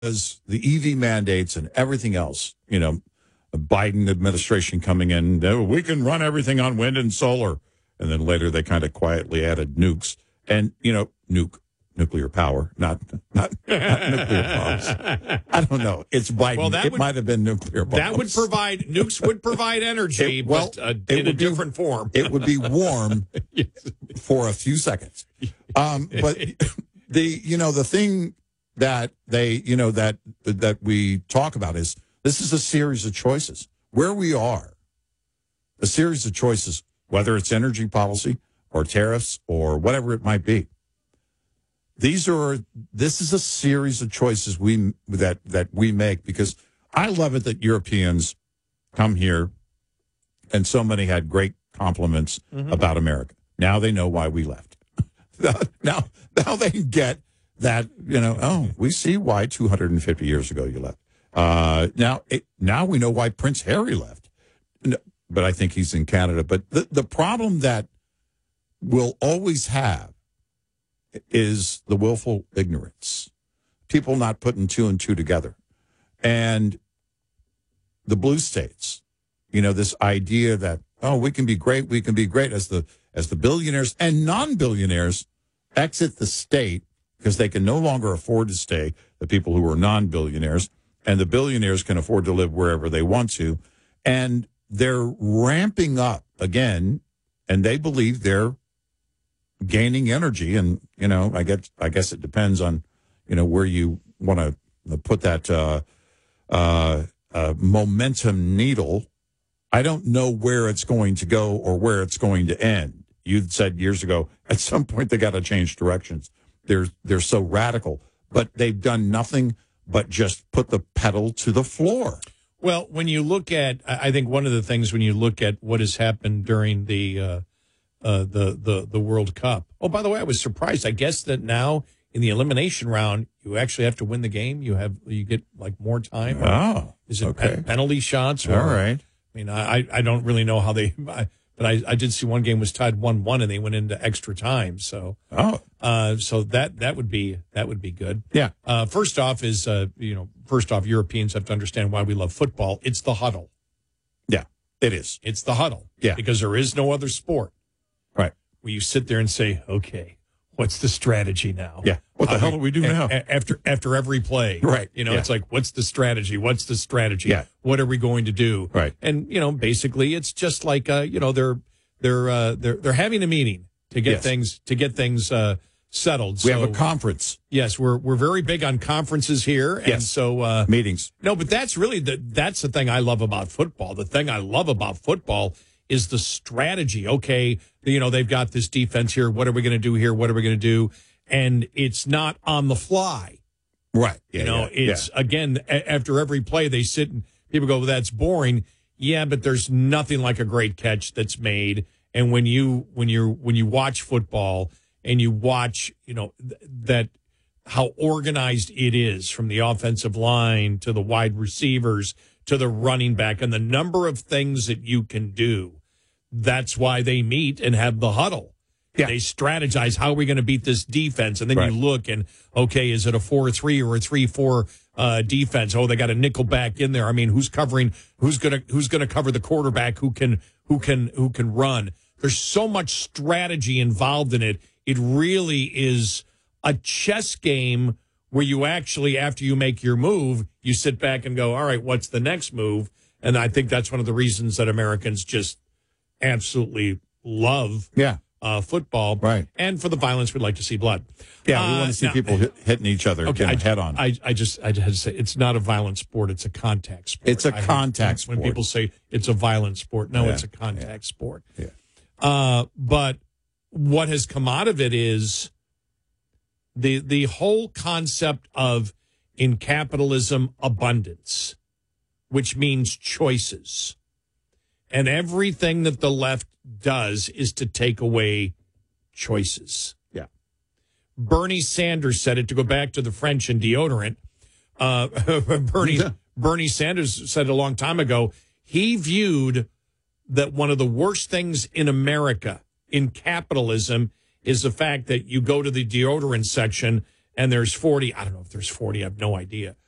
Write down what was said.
was the EV mandates and everything else, a Biden administration coming in, we can run everything on wind and solar. And then later they kind of quietly added nukes and, nuclear power, not nuclear bombs. I don't know. It's Biden. Well, it might have been nuclear bombs. Nukes would provide energy, in a different form. It would be warm Yes. for a few seconds. But the thing that that we talk about is this is a series of choices. Where we are, a series of choices, whether it's energy policy or tariffs or whatever it might be. This is a series of choices that we make, because I love it that Europeans come here and so many had great compliments about America. Now they know why we left. now they get that, we see why 250 years ago you left. Now we know why Prince Harry left. But I think he's in Canada. But the problem that we'll always have is the willful ignorance. People not putting two and two together. And the blue states, this idea that, we can be great as the billionaires and non-billionaires exit the state because they can no longer afford to stay, the people who are non-billionaires, and the billionaires can afford to live wherever they want to. And they're ramping up again, and they believe they're gaining energy. And, I guess it depends on, where you want to put that momentum needle. I don't know where it's going to go or where it's going to end. You said years ago, at some point they got to change directions. They're so radical, but they've done nothing but just put the pedal to the floor. Well, when you look at, I think one of the things when you look at what has happened during the World Cup. Oh, by the way, I was surprised. I guess that now in the elimination round, you actually have to win the game. You get like more time. Oh, is it okay. Penalty shots? All right. I mean, I don't really know how they. But I did see one game was tied 1-1 and they went into extra time. So so that would be good. Yeah. First off, Europeans have to understand why we love football. It's the huddle. Yeah, it is. It's the huddle. Yeah. Because there is no other sport. Right. Where you sit there and say, okay, what's the strategy now? Yeah. What the hell do we do now? After every play. Right. It's like, what's the strategy? What's the strategy? Yeah. What are we going to do? Right. And, basically it's just like, they're having a meeting to get things settled. We have a conference. Yes. We're very big on conferences here. And yes. So, meetings. No, but that's really that's the thing I love about football. The thing I love about football is the strategy. Okay. They've got this defense here. What are we going to do here? What are we going to do? And it's not on the fly. Right. Again, after every play, they sit and people go, well, that's boring. Yeah, but there's nothing like a great catch that's made. And when you watch football and you watch, that how organized it is from the offensive line to the wide receivers to the running back and the number of things that you can do, that's why they meet and have the huddle. Yeah. They strategize, how are we going to beat this defense? And then you look and, okay, is it a 4-3 or a 3-4 defense? Oh, they got a nickel back in there. I mean, who's covering? Who's going to cover the quarterback? Who can run? There's so much strategy involved in it. It really is a chess game where you actually, after you make your move, you sit back and go, all right, what's the next move? And I think that's one of the reasons that Americans just absolutely love football. Right. And for the violence, we'd like to see blood. Yeah, we want to see people hitting each other head on. I had to say, it's not a violent sport. It's a contact sport. It's a contact sport. When people say it's a violent sport, no, it's a contact sport. Yeah. But what has come out of it is the whole concept of, in capitalism, abundance, which means choices. And everything that the left does is to take away choices. Yeah. Bernie Sanders said it, to go back to the French and deodorant. Bernie Sanders said a long time ago, he viewed that one of the worst things in America, in capitalism, is the fact that you go to the deodorant section and there's 40, I don't know if there's 40, I have no idea,